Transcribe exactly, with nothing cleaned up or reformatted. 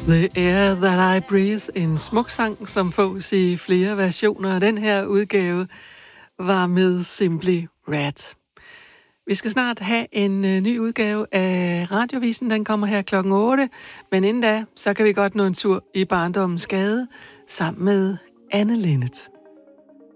The Air That I Breathe, en smuk sang, som fås i flere versioner. Den her udgave var med Simply Red. Vi skal snart have en uh, ny udgave af Radiovisen. Den kommer her klokken otte. Men inden da, så kan vi godt nå en tur i barndommens gade sammen med Anne Linnet.